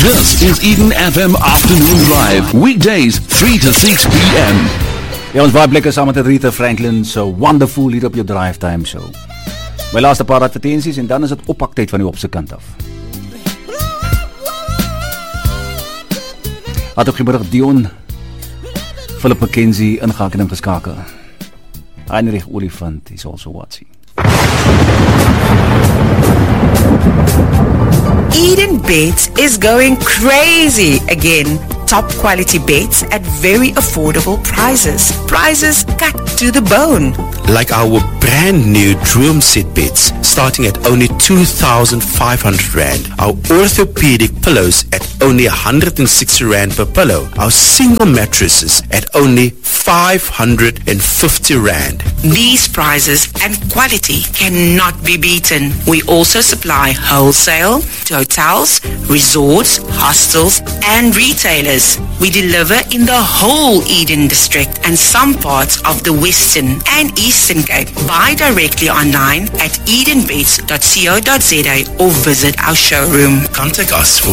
This is Eden FM Afternoon Drive. Weekdays 3 to 6 p.m. Ja, ons baie blikke saam met Rita Franklin. So wonderful hier op jou drive time show. My laaste paar advertensies en dan is dit oppaktijd van die opse kant af. Had ook gemiddag Dion Philip McKenzie ingehaak en ingeskakel. Heinrich Olifant is also watching. Eden Beds is going crazy again. Top quality beds at very affordable prices. Prices cut to the bone. Like our brand new Droom Set beds starting at only 2,500 Rand. Our orthopedic pillows at only 160 Rand per pillow. Our single mattresses at only 550 Rand. These prices and quality cannot be beaten. We also supply wholesale to hotels, resorts, hostels and retailers. We deliver in the whole Eden district and some parts of the Western and Eastern Cape. Buy directly online at edenbeds.co.za or visit our showroom. Contact us for